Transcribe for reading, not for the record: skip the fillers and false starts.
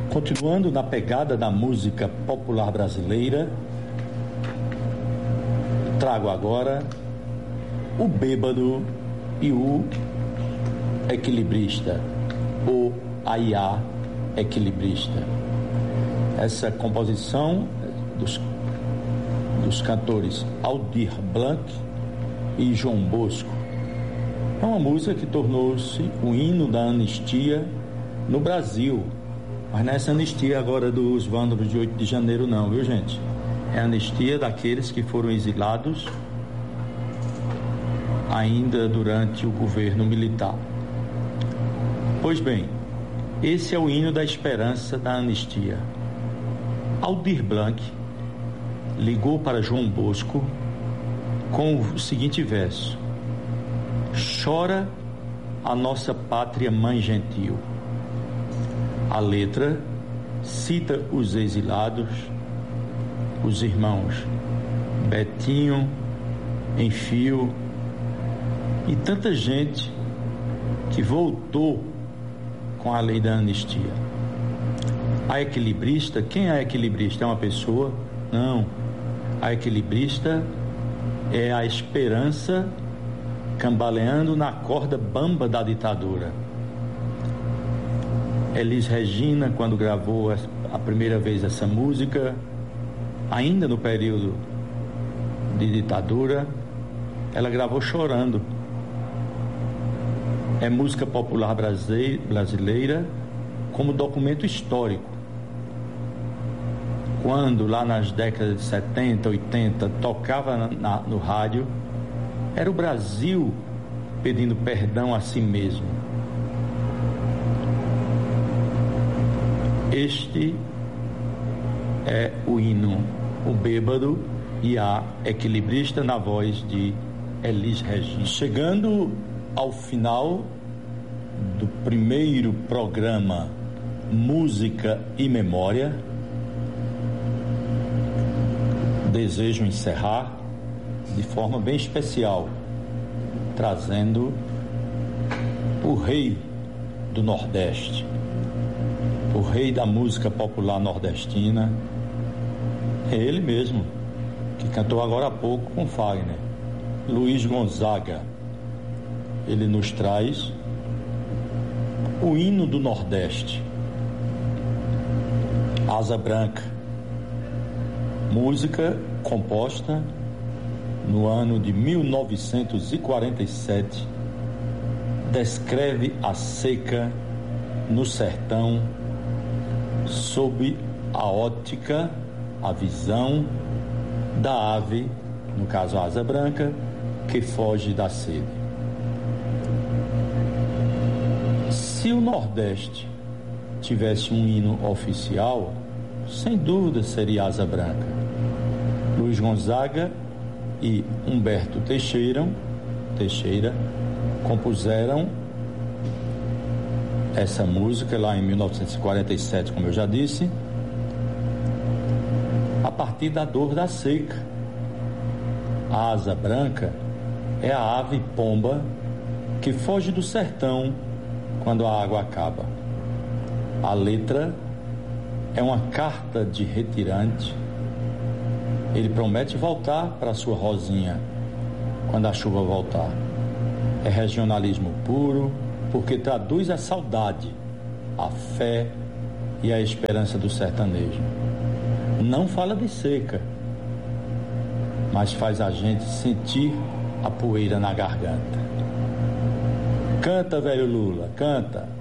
Continuando na pegada da música popular brasileira, trago agora o Bêbado e o Equilibrista, ou Aiá Equilibrista. Essa composição dos cantores Aldir Blanc e João Bosco é uma música que tornou-se o hino da anistia no Brasil. Mas não é essa anistia agora dos vândalos de 8 de janeiro não, viu, gente? É a anistia daqueles que foram exilados ainda durante o governo militar. Pois bem, esse é o hino da esperança da anistia. Aldir Blanc ligou para João Bosco com o seguinte verso: chora a nossa pátria mãe gentil. A letra cita os exilados, os irmãos Betinho, Enfio e tanta gente que voltou com a lei da anistia. A equilibrista, quem é a equilibrista? É uma pessoa? Não. A equilibrista é a esperança cambaleando na corda bamba da ditadura. Elis Regina, quando gravou a primeira vez essa música, ainda no período de ditadura, ela gravou chorando. É música popular brasileira como documento histórico. Quando lá nas décadas de 70, 80 tocava no rádio, era o Brasil pedindo perdão a si mesmo. Este é o hino, o Bêbado e a Equilibrista, na voz de Elis Regina. Chegando ao final do primeiro programa Música e Memória, desejo encerrar de forma bem especial, trazendo o rei do Nordeste, o rei da música popular nordestina. É ele mesmo, que cantou agora há pouco com Fagner, Luiz Gonzaga. Ele nos traz o hino do Nordeste, Asa Branca, música composta no ano de 1947, descreve a seca no sertão sob a ótica, a visão da ave, no caso a asa branca, que foge da sede. Se o Nordeste tivesse um hino oficial, sem dúvida seria Asa Branca. Luiz Gonzaga e Humberto Teixeira compuseram essa música lá em 1947, como eu já disse, a partir da dor da seca. A asa branca é a ave pomba que foge do sertão quando a água acaba. A letra é uma carta de retirante. Ele promete voltar para sua rosinha quando a chuva voltar. É regionalismo puro, porque traduz a saudade, a fé e a esperança do sertanejo. Não fala de seca, mas faz a gente sentir a poeira na garganta. Canta, velho Lula, canta.